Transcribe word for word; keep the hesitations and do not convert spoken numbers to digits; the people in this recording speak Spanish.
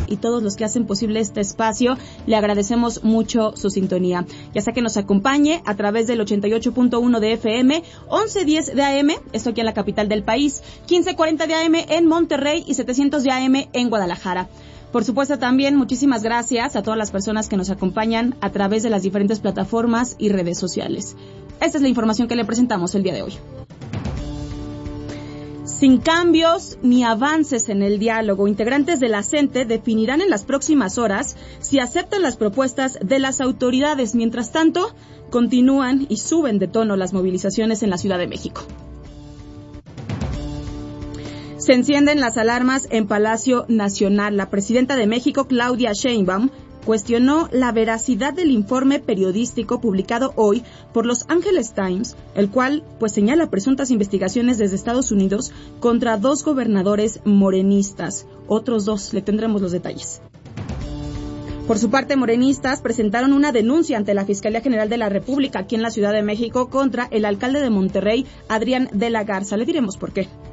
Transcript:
y todos los que hacen posible este espacio. Le agradecemos mucho su sintonía. Ya sea que nos acompañe a través del ochenta y ocho punto uno de F M, once diez de A M, esto aquí en la capital del país, quince cuarenta de A M en Monterrey y setecientos de A M en Guadalajara. Por supuesto, también muchísimas gracias a todas las personas que nos acompañan a través de las diferentes plataformas y redes sociales. Esta es la información que le presentamos el día de hoy. Sin cambios ni avances en el diálogo, integrantes de la CENTE definirán en las próximas horas si aceptan las propuestas de las autoridades. Mientras tanto, continúan y suben de tono las movilizaciones en la Ciudad de México. Se encienden las alarmas en Palacio Nacional. La presidenta de México, Claudia Sheinbaum, cuestionó la veracidad del informe periodístico publicado hoy por Los Angeles Times, el cual pues señala presuntas investigaciones desde Estados Unidos contra dos gobernadores morenistas. Otros dos, le tendremos los detalles. Por su parte, morenistas presentaron una denuncia ante la Fiscalía General de la República aquí en la Ciudad de México contra el alcalde de Monterrey, Adrián de la Garza. Le diremos por qué.